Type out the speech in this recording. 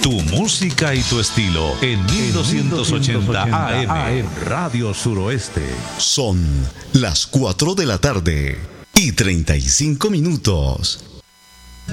Tu música y tu estilo en 1280 AM Radio Suroeste. Son las 4 de la tarde y 35 minutos.